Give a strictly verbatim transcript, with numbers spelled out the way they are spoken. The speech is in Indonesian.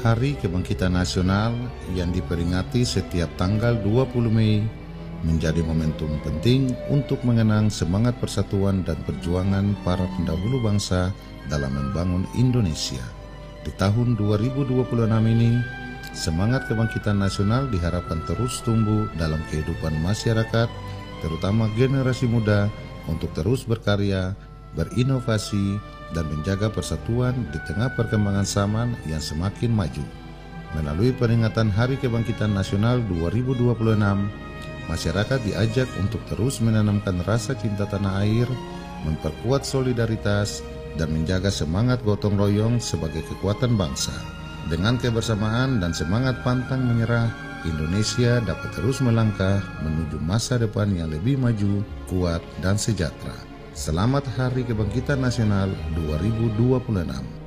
Hari Kebangkitan Nasional yang diperingati setiap tanggal dua puluh Mei menjadi momentum penting untuk mengenang semangat persatuan dan perjuangan para pendahulu bangsa dalam membangun Indonesia. Di tahun dua ribu dua puluh enam ini, semangat kebangkitan nasional diharapkan terus tumbuh dalam kehidupan masyarakat, terutama generasi muda, untuk terus berkarya, berinovasi, dan menjaga persatuan di tengah perkembangan zaman yang semakin maju. Melalui peringatan Hari Kebangkitan Nasional dua ribu dua puluh enam, masyarakat diajak untuk terus menanamkan rasa cinta tanah air, memperkuat solidaritas, dan menjaga semangat gotong royong sebagai kekuatan bangsa. Dengan kebersamaan dan semangat pantang menyerah, Indonesia dapat terus melangkah menuju masa depan yang lebih maju, kuat, dan sejahtera. Selamat Hari Kebangkitan Nasional dua ribu dua puluh enam.